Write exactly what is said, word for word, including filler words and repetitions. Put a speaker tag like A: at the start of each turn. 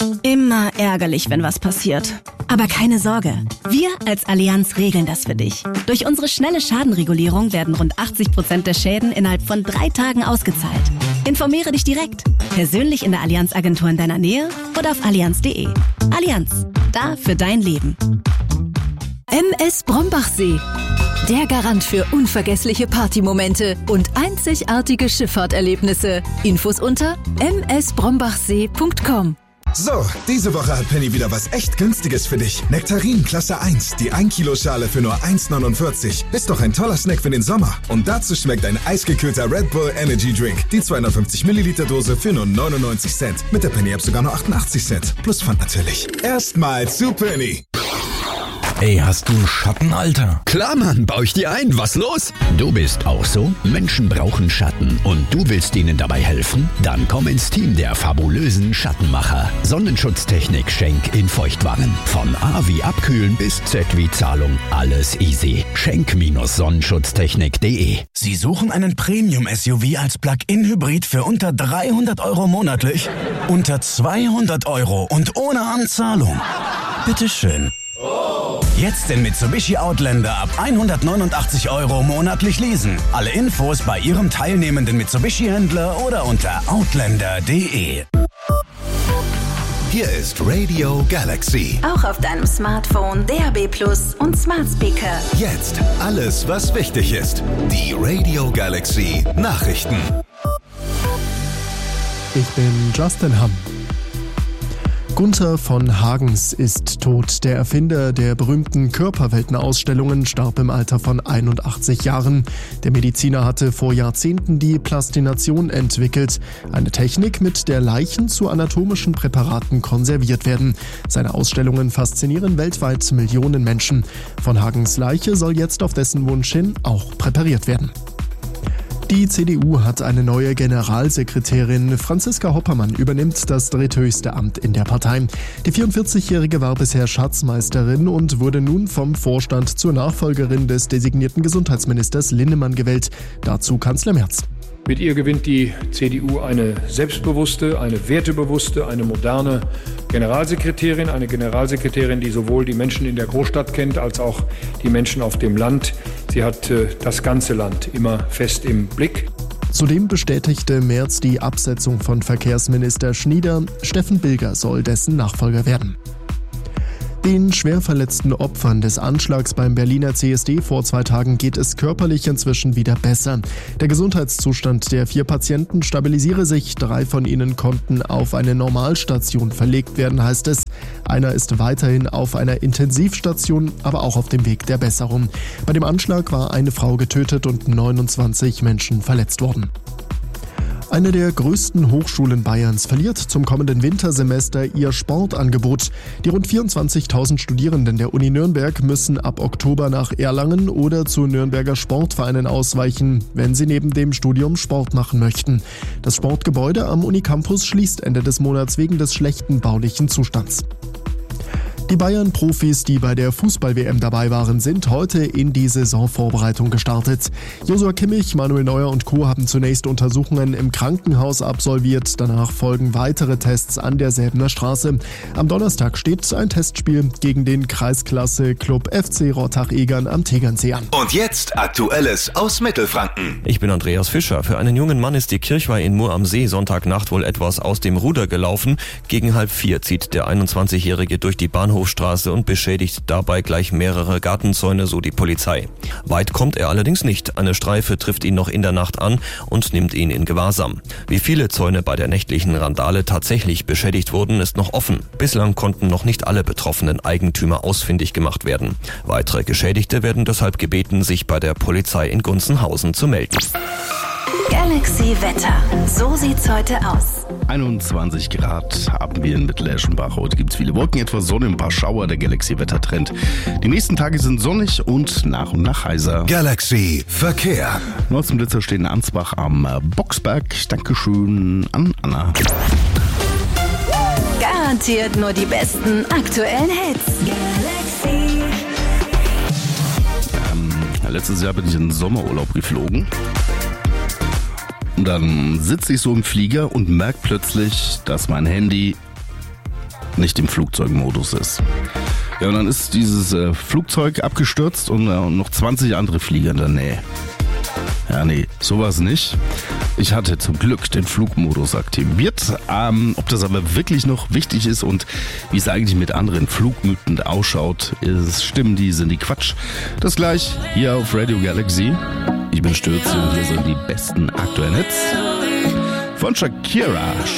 A: Immer ärgerlich, wenn was passiert. Aber keine Sorge, wir als Allianz regeln das für dich. Durch unsere schnelle Schadenregulierung werden rund achtzig Prozent der Schäden innerhalb von drei Tagen ausgezahlt. Informiere dich direkt, persönlich in der Allianz-Agentur in deiner Nähe oder auf allianz punkt de. Allianz, da für dein Leben.
B: M S Brombachsee, der Garant für unvergessliche Partymomente und einzigartige Schifffahrterlebnisse. Infos unter m s brombachsee punkt com.
C: So, diese Woche hat Penny wieder was echt Günstiges für dich. Nektarin Klasse eins, die ein Kilo Schale für nur eins neunundvierzig. Ist doch ein toller Snack für den Sommer. Und dazu schmeckt ein eisgekühlter Red Bull Energy Drink. Die zweihundertfünfzig Milliliter Dose für nur neunundneunzig Cent. Mit der Penny App sogar nur achtundachtzig Cent. Plus Pfand natürlich. Erstmal zu Penny.
D: Ey, hast du einen Schatten, Alter?
E: Klar, Mann, bau ich dir ein. Was los?
F: Du bist auch so? Menschen brauchen Schatten und du willst ihnen dabei helfen? Dann komm ins Team der fabulösen Schattenmacher. Sonnenschutztechnik Schenk in Feuchtwangen. Von A wie Abkühlen bis Z wie Zahlung. Alles easy. Schenk Sonnenschutztechnik punkt de.
G: Sie suchen einen Premium-S U V als Plug-in-Hybrid für unter dreihundert Euro monatlich? Unter zweihundert Euro und ohne Anzahlung? Bitteschön. Jetzt den Mitsubishi Outlander ab hundertneunundachtzig Euro monatlich leasen. Alle Infos bei Ihrem teilnehmenden Mitsubishi-Händler oder unter outlander punkt de.
H: Hier ist Radio Galaxy.
B: Auch auf deinem Smartphone, D A B Plus und Smart Speaker.
H: Jetzt alles, was wichtig ist. Die Radio Galaxy Nachrichten.
I: Ich bin Justin Hamm. Gunther von Hagens ist tot. Der Erfinder der berühmten Körperweltenausstellungen starb im Alter von einundachtzig Jahren. Der Mediziner hatte vor Jahrzehnten die Plastination entwickelt. Eine Technik, mit der Leichen zu anatomischen Präparaten konserviert werden. Seine Ausstellungen faszinieren weltweit Millionen Menschen. Von Hagens Leiche soll jetzt auf dessen Wunsch hin auch präpariert werden. Die C D U hat eine neue Generalsekretärin. Franziska Hoppermann übernimmt das dritthöchste Amt in der Partei. Die vierundvierzigjährige war bisher Schatzmeisterin und wurde nun vom Vorstand zur Nachfolgerin des designierten Gesundheitsministers Linnemann gewählt. Dazu Kanzler Merz.
J: Mit ihr gewinnt die C D U eine selbstbewusste, eine wertebewusste, eine moderne Generalsekretärin. Eine Generalsekretärin, die sowohl die Menschen in der Großstadt kennt, als auch die Menschen auf dem Land. Sie hat äh, das ganze Land immer fest im Blick.
I: Zudem bestätigte Merz die Absetzung von Verkehrsminister Schnieder. Steffen Bilger soll dessen Nachfolger werden. Den schwer verletzten Opfern des Anschlags beim Berliner C S D vor zwei Tagen geht es körperlich inzwischen wieder besser. Der Gesundheitszustand der vier Patienten stabilisiere sich. Drei von ihnen konnten auf eine Normalstation verlegt werden, heißt es. Einer ist weiterhin auf einer Intensivstation, aber auch auf dem Weg der Besserung. Bei dem Anschlag war eine Frau getötet und neunundzwanzig Menschen verletzt worden. Eine der größten Hochschulen Bayerns verliert zum kommenden Wintersemester ihr Sportangebot. Die rund vierundzwanzigtausend Studierenden der Uni Nürnberg müssen ab Oktober nach Erlangen oder zu Nürnberger Sportvereinen ausweichen, wenn sie neben dem Studium Sport machen möchten. Das Sportgebäude am Unicampus schließt Ende des Monats wegen des schlechten baulichen Zustands. Die Bayern-Profis, die bei der Fußball-W M dabei waren, sind heute in die Saisonvorbereitung gestartet. Joshua Kimmich, Manuel Neuer und Co. haben zunächst Untersuchungen im Krankenhaus absolviert. Danach folgen weitere Tests an der Säbener Straße. Am Donnerstag steht ein Testspiel gegen den Kreisklasse-Club F C Rottach-Egern am Tegernsee an.
H: Und jetzt Aktuelles aus Mittelfranken.
D: Ich bin Andreas Fischer. Für einen jungen Mann ist die Kirchweih in Mur am See Sonntagnacht wohl etwas aus dem Ruder gelaufen. Gegen halb vier zieht der einundzwanzigjährige durch die Bahnhofstraße und beschädigt dabei gleich mehrere Gartenzäune, so die Polizei. Weit kommt er allerdings nicht. Eine Streife trifft ihn noch in der Nacht an und nimmt ihn in Gewahrsam. Wie viele Zäune bei der nächtlichen Randale tatsächlich beschädigt wurden, ist noch offen. Bislang konnten noch nicht alle betroffenen Eigentümer ausfindig gemacht werden. Weitere Geschädigte werden deshalb gebeten, sich bei der Polizei in Gunzenhausen zu melden.
B: Galaxy Wetter. So sieht's heute aus.
K: einundzwanzig Grad haben wir in Mittel-Eschenbach. Heute gibt es viele Wolken, etwas Sonne, ein paar Schauer. Der Galaxy-Wettertrend. Die nächsten Tage sind sonnig und nach und nach heiser.
H: Galaxy Verkehr.
K: Nur zum Blitzer stehen in Ansbach am Boxberg. Dankeschön an Anna.
B: Garantiert nur die besten aktuellen Hits. Galaxy.
K: Ähm, letztes Jahr bin ich in den Sommerurlaub geflogen. Und dann sitze ich so im Flieger und merke plötzlich, dass mein Handy nicht im Flugzeugmodus ist. Ja, und dann ist dieses äh, Flugzeug abgestürzt und äh, noch zwanzig andere Flieger in der Nähe. Ja, nee, sowas nicht. Ich hatte zum Glück den Flugmodus aktiviert. Ähm, ob das aber wirklich noch wichtig ist und wie es eigentlich mit anderen Flugmythen ausschaut, ist, stimmen die, sind die Quatsch. Das gleich hier auf Radio Galaxy. Ich bin Stürzi und hier sind die besten aktuellen Hits von Shakira.